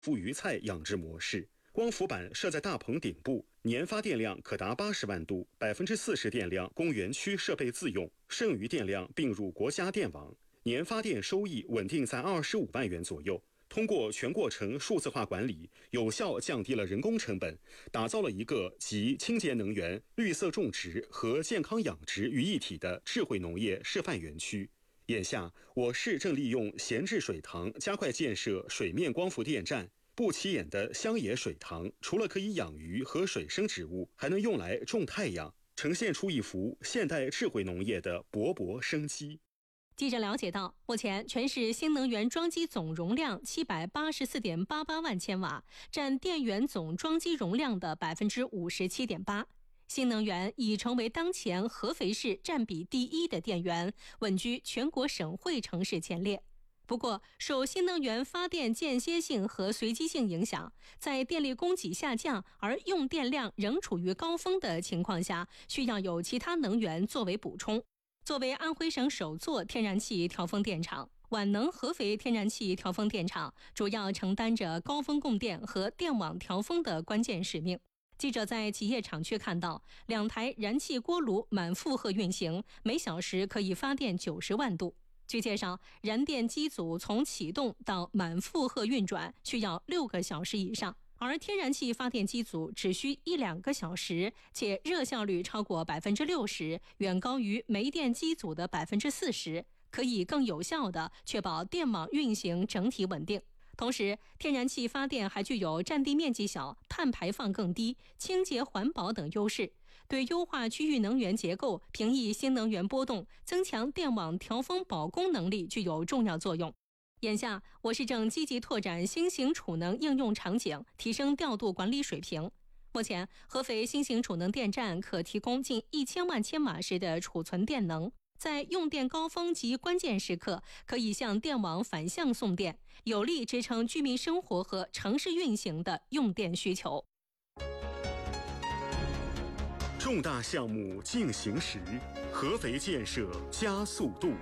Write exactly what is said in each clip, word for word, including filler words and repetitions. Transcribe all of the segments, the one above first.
孵鱼菜养殖模式。光伏板设在大棚顶部，年发电量可达八十万度，百分之四十电量供园区设备自用，剩余电量并入国家电网，年发电收益稳定在二十五万元左右。通过全过程数字化管理，有效降低了人工成本，打造了一个集清洁能源、绿色种植和健康养殖于一体的智慧农业示范园区。眼下，我市正利用闲置水塘加快建设水面光伏电站。不起眼的乡野水塘，除了可以养鱼和水生植物，还能用来种太阳，呈现出一幅现代智慧农业的勃勃生机。 记者了解到，目前全市新能源装机总容量七百八十四点八八万千瓦，占电源总装机容量的百分之五十七点八。新能源已成为当前合肥市占比第一的电源，稳居全国省会城市前列。不过，受新能源发电间歇性和随机性影响，在电力供给下降而用电量仍处于高峰的情况下，需要有其他能源作为补充。作为安徽省首座天然气调峰电厂，皖能合肥天然气调峰电厂主要承担着高峰供电和电网调峰的关键使命。记者在企业厂区看到，两台燃气锅炉满负荷运行，每小时可以发电九十万度。据介绍，燃电机组从启动到满负荷运转需要六个小时以上，而天然气发电机组只需一两个小时，且热效率超过百分之六十，远高于煤电机组的百分之四十，可以更有效地确保电网运行整体稳定。同时，天然气发电还具有占地面积小、碳排放更低、清洁环保等优势，对优化区域能源结构、平抑新能源波动、增强电网调峰保供能力具有重要作用。眼下，我市正积极拓展新型储能应用场景，提升调度管理水平。目前，合肥新型储能电站可提供近一千万千瓦时的储存电能。在用电高峰及关键时刻，可以向电网反向送电，有力支撑居民生活和城市运行的用电需求。 重大项目进行时，合肥建设加速度。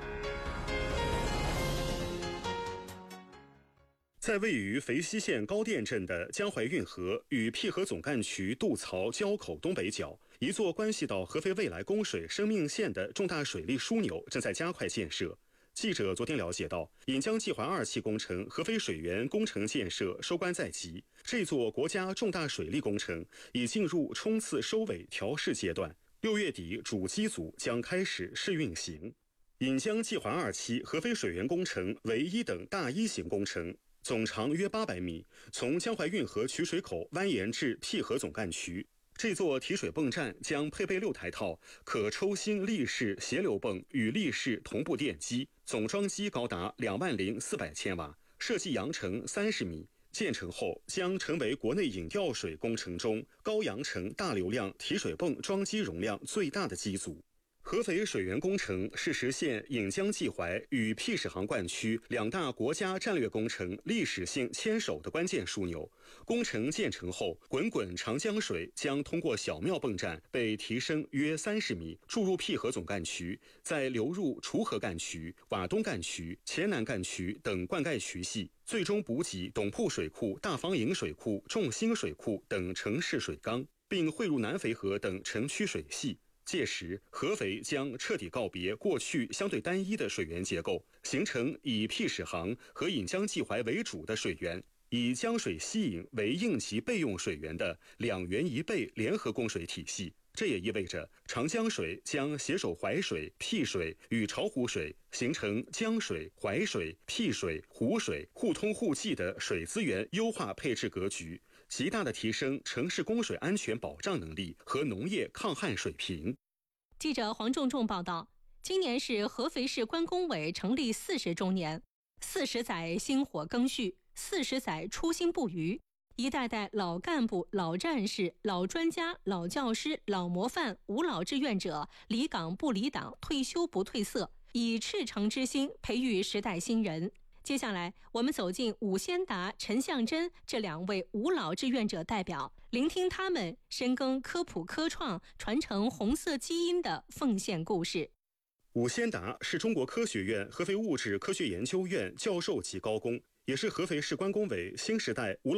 在位于肥西县高店镇的江淮运河与淠河总干渠渡槽交口东北角，一座关系到合肥未来供水生命线的重大水利枢纽正在加快建设。记者昨天了解到，引江济淮二期工程合肥水源工程建设收官在即，这座国家重大水利工程已进入冲刺收尾调试阶段，六月底主机组将开始试运行。引江济淮二期合肥水源工程为一等大一型工程，总长约八百米，从江淮运河取水口蜿蜒至淠河总干渠。这座提水泵站将配备六台套可抽新立式斜流泵与立式同步电机，总装机高达两万零四百千瓦，设计扬程三十米。建成后将成为国内引调水工程中高扬程大流量提水泵装机容量最大的机组。合肥水源工程是实现引江济淮与淠始杭灌区两大国家战略工程历史性牵手的关键枢纽。工程建成后，滚滚长江水将通过小庙泵站被提升约三十米，注入淠河总干渠，再流入锄河干渠、瓦东干渠、黔南干渠等灌溉渠系，最终补给董铺水库、大方营水库、众兴水库等城市水缸，并汇入南淝河等城区水系。届时，合肥将彻底告别过去相对单一的水源结构，形成以淠始杭和引江济淮为主的水源，以江水吸引为应急备用水源的两源一备联合供水体系。这也意味着长江水将携手淮水、淠水与巢湖水，形成江水、淮水、淠水、湖水互通互济的水资源优化配置格局，极大地提升城市供水安全保障能力和农业抗旱水平。 记者黄仲仲报道，今年是合肥市关工委成立四十周年，四十载薪火更续，四十载初心不渝。一代代老干部、老战士、老专家、老教师、老模范、无老志愿者，离岗不离党，退休不褪色，以赤诚之心培育时代新人。接下来，我们走进武先达、陈向真这两位无老志愿者代表，聆听他们深耕科普科创、传承红色基因的奉献故事。 武先达是中国科学院合肥物质科学研究院教授级高工， 也是合肥市关工委新时代无